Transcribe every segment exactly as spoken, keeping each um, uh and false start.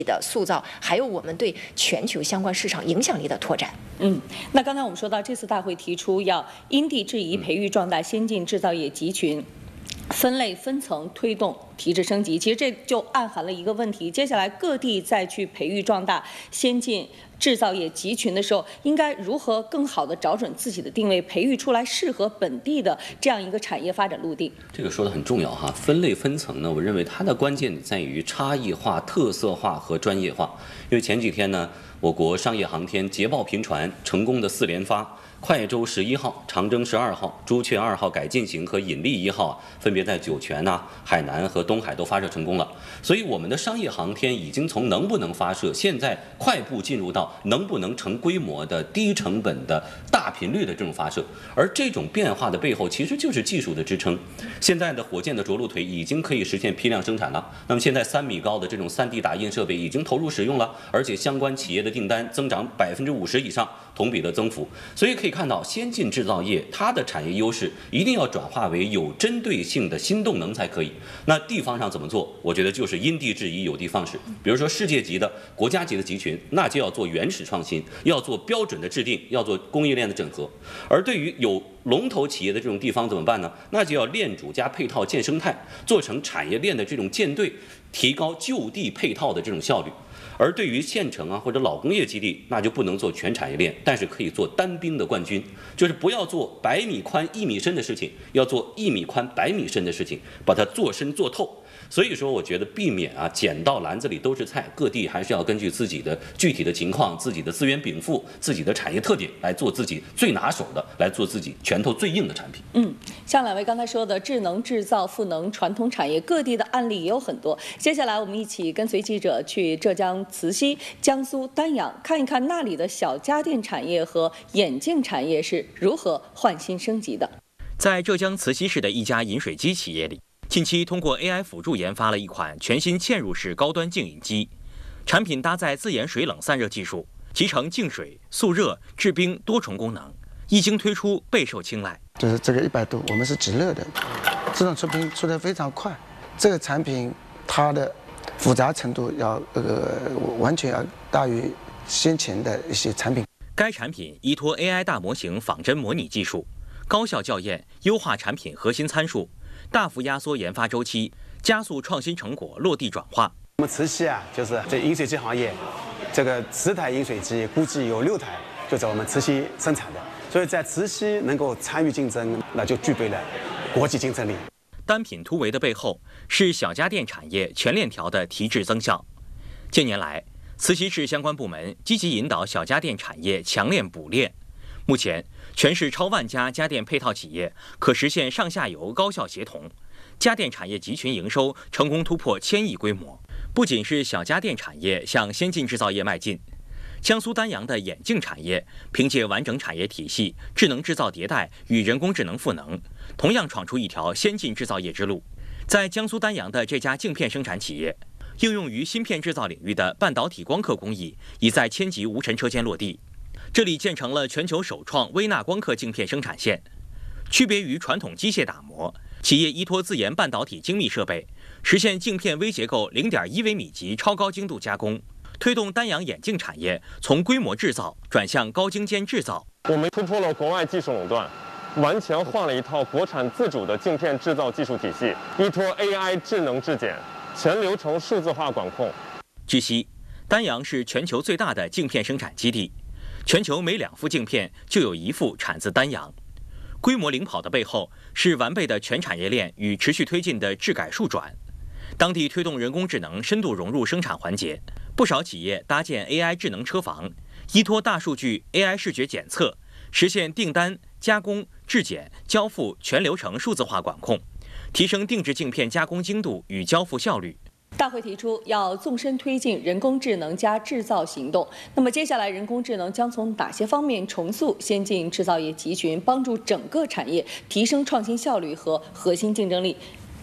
的塑造，还有我们对全球相关市场影响力的拓展。 嗯，那刚才我们说到，这次大会提出要因地制宜培育壮大先进制造业集群。 分类分层推动提质升级，其实这就暗含了一个问题：接下来各地再去培育壮大先进制造业集群的时候，应该如何更好地找准自己的定位，培育出来适合本地的这样一个产业发展路径？ 这个说的很重要哈。分类分层呢，我认为它的关键在于差异化、特色化和专业化。因为前几天呢，我国商业航天捷报频传，成功的四连发。 快舟十一号、长征十二号、朱雀二号改进型和引力一号分别在酒泉呐、海南和东海都发射成功了。所以，我们的商业航天已经从能不能发射，现在快步进入到能不能成规模的低成本的大频率的这种发射。而这种变化的背后，其实就是技术的支撑。现在的火箭的着陆腿已经可以实现批量生产了。那么，现在三米高的这种 三 D 打印设备已经投入使用了，而且相关企业的订单增长百分之五十以上，同比的增幅。所以可以看到，先进制造业它的产业优势一定要转化为有针对性的新动能才可以。那地方上怎么做？我觉得就是因地制宜、有的放矢。比如说世界级的、国家级的集群，那就要做原始创新，要做标准的制定，要做供应链的整合。而对于有龙头企业的这种地方怎么办呢？那就要链主加配套建生态，做成产业链的这种舰队，提高就地配套的这种效率。 而对于县城啊或者老工业基地，那就不能做全产业链，但是可以做单兵的冠军，就是不要做百米宽一米深的事情，要做一米宽百米深的事情，把它做深做透。所以说，我觉得避免啊捡到篮子里都是菜，各地还是要根据自己的具体的情况、自己的资源禀赋、自己的产业特点来做自己最拿手的，来做自己拳头最硬的产品。 嗯，像两位刚才说的智能制造、赋能传统产业，各地的案例也有很多。接下来我们一起跟随记者去浙江慈溪、江苏丹阳，看一看那里的小家电产业和眼镜产业是如何换新升级的。 在浙江慈溪市的一家饮水机企业里， 近期通过 A I 辅助研发了一款全新嵌入式高端净饮机，产品搭载自研水冷散热技术，集成净水、速热、制冰多重功能，一经推出备受青睐。 就是这个一百度，我们是直热的，这种出冰出得非常快。这个产品它的复杂程度要呃完全要大于先前的一些产品。 该产品依托 A I 大模型仿真模拟技术，高效校验，优化产品核心参数。 大幅压缩研发周期，加速创新成果落地转化。 我们慈溪啊，就是这饮水机行业，这个十台饮水机估计有六台就在我们慈溪生产的，所以在慈溪能够参与竞争，那就具备了国际竞争力。 单品突围的背后是小家电产业全链条的提质增效。近年来，慈溪市相关部门积极引导小家电产业强链补链。 目前，全市超万家家电配套企业可实现上下游高效协同，家电产业集群营收成功突破千亿规模。不仅是小家电产业向先进制造业迈进，江苏丹阳的眼镜产业凭借完整产业体系、智能制造迭代与人工智能赋能，同样闯出一条先进制造业之路。在江苏丹阳的这家镜片生产企业，应用于芯片制造领域的半导体光刻工艺已在千级无尘车间落地。 这里建成了全球首创微纳光刻镜片生产线。区别于传统机械打磨，企业依托自研半导体精密设备，实现镜片微结构零点一微米级超高精度加工，推动丹阳眼镜产业从规模制造转向高精尖制造。 我们突破了国外技术垄断，完全换了一套国产自主的镜片制造技术体系，依托 A I 智能质检，全流程数字化管控。 据悉，丹阳是全球最大的镜片生产基地。 全球每两副镜片就有一副产自丹阳，规模领跑的背后是完备的全产业链与持续推进的质改数转。当地推动人工智能深度融入生产环节，不少企业搭建 A I 智能车房，依托大数据 A I 视觉检测，实现订单、加工、质检、交付全流程数字化管控，提升定制镜片加工精度与交付效率。 大会提出要纵深推进人工智能加制造行动。那么接下来，人工智能将从哪些方面重塑先进制造业集群，帮助整个产业提升创新效率和核心竞争力？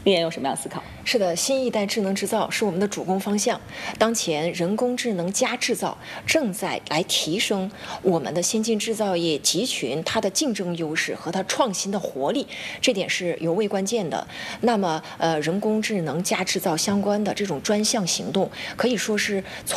丽妍有什么样的思考？ 是的，新一代智能制造是我们的主攻方向。当前人工智能加制造正在来提升我们的先进制造业集群它的竞争优势和它创新的活力，这点是尤为关键的。那么，呃，人工智能加制造相关的这种专项行动，可以说是从